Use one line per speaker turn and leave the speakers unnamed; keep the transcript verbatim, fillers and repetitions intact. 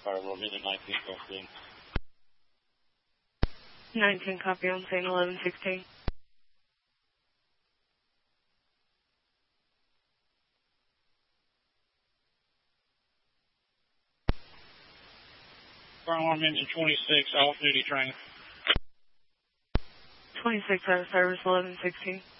fire roll, minute nineteen, fifteen.
nineteen, copy on scene, eleven sixteen.
Fire alarm engine twenty-six, off duty train.
twenty-six out of service, eleven sixteen.